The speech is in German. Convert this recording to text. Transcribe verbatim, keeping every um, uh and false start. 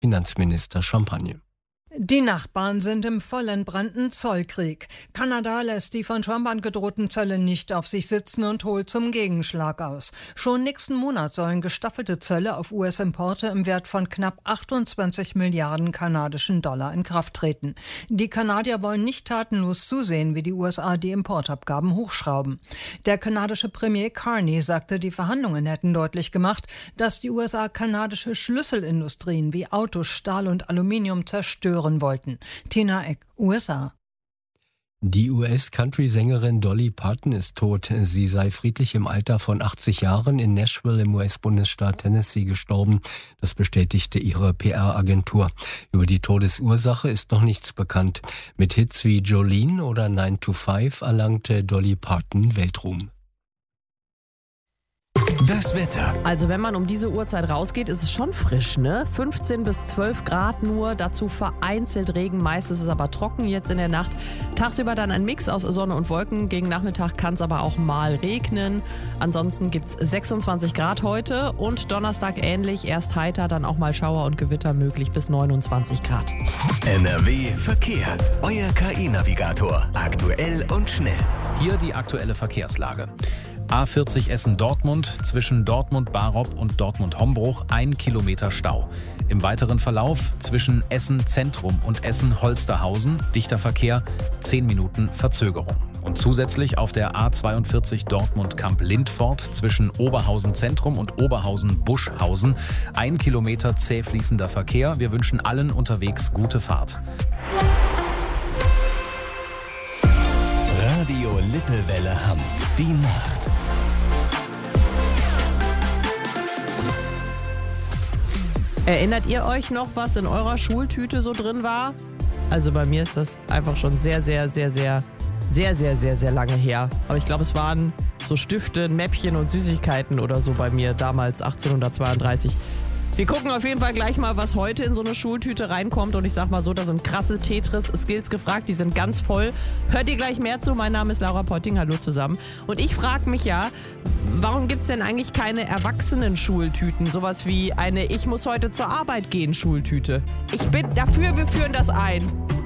Finanzminister Champagne. Die Nachbarn sind im vollentbrannten Zollkrieg. Kanada lässt die von Trump angedrohten Zölle nicht auf sich sitzen und holt zum Gegenschlag aus. Schon nächsten Monat sollen gestaffelte Zölle auf U S-Importe im Wert von knapp achtundzwanzig Milliarden kanadischen Dollar in Kraft treten. Die Kanadier wollen nicht tatenlos zusehen, wie die U S A die Importabgaben hochschrauben. Der kanadische Premier Carney sagte, die Verhandlungen hätten deutlich gemacht, dass die U S A kanadische Schlüsselindustrien wie Autos, Stahl und Aluminium zerstören wollten. Tina Eck, U S A. Die U S-Country-Sängerin Dolly Parton ist tot. Sie sei friedlich im Alter von achtzig Jahren in Nashville im U S-Bundesstaat Tennessee gestorben. Das bestätigte ihre P R-Agentur. Über die Todesursache ist noch nichts bekannt. Mit Hits wie Jolene oder nine to five erlangte Dolly Parton Weltruhm. Das Wetter. Also wenn man um diese Uhrzeit rausgeht, ist es schon frisch, ne? fünfzehn bis zwölf Grad nur, dazu vereinzelt Regen, meist ist es aber trocken jetzt in der Nacht. Tagsüber dann ein Mix aus Sonne und Wolken, gegen Nachmittag kann es aber auch mal regnen. Ansonsten gibt es sechsundzwanzig Grad heute und Donnerstag ähnlich, erst heiter, dann auch mal Schauer und Gewitter möglich bis neunundzwanzig Grad. N R W Verkehr, euer K I-Navigator, aktuell und schnell. Hier die aktuelle Verkehrslage. A vierzig Essen-Dortmund, zwischen Dortmund-Barob und Dortmund-Hombruch ein Kilometer Stau. Im weiteren Verlauf zwischen Essen-Zentrum und Essen-Holsterhausen dichter Verkehr, zehn Minuten Verzögerung. Und zusätzlich auf der A zweiundvierzig Dortmund-Kamp-Lindfort zwischen Oberhausen-Zentrum und Oberhausen-Buschhausen ein Kilometer zäh fließender Verkehr. Wir wünschen allen unterwegs gute Fahrt. Radio Lippewelle Hamm, die Nacht. Erinnert ihr euch noch, was in eurer Schultüte so drin war? Also bei mir ist das einfach schon sehr, sehr, sehr, sehr, sehr, sehr, sehr, sehr lange her. Aber ich glaube, es waren so Stifte, Mäppchen und Süßigkeiten oder so bei mir damals achtzehnhundertzweiunddreißig. Wir gucken auf jeden Fall gleich mal, was heute in so eine Schultüte reinkommt. Und ich sag mal so, da sind krasse Tetris-Skills gefragt, die sind ganz voll. Hört ihr gleich mehr zu? Mein Name ist Laura Potting, hallo zusammen. Und ich frage mich ja, warum gibt es denn eigentlich keine Erwachsenen-Schultüten? Sowas wie eine Ich muss heute zur Arbeit gehen Schultüte. Ich bin dafür, wir führen das ein.